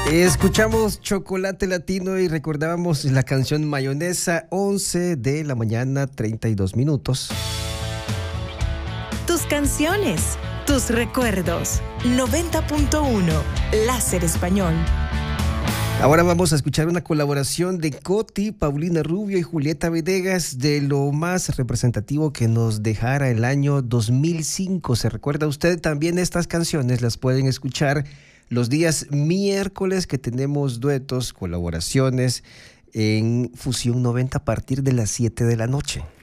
Escuchamos Chocolate Latino y recordábamos la canción Mayonesa, 11 de la mañana, 32 minutos. Tus canciones, tus recuerdos. 90.1 Láser Español. Ahora vamos a escuchar una colaboración de Coti, Paulina Rubio y Julieta Venegas de lo más representativo que nos dejara el año 2005. ¿Se recuerda usted? También estas canciones las pueden escuchar los días miércoles que tenemos duetos, colaboraciones en Fusión 90 a partir de las 7 de la noche.